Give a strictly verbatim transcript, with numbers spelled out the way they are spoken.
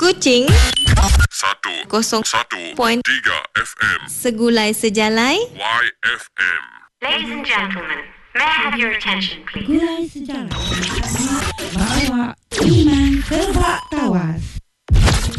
Kuching satu kosong satu point tiga F M. Segulai Sejalai Y F M. Ladies and gentlemen, may I have your attention, please? Gulai Sejarah. Bawa